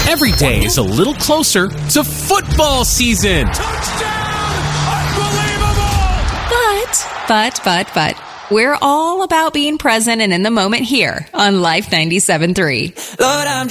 Every day is a little closer to football season. But, we're all about being present and in the moment here on Life 97.3. Lord, I'm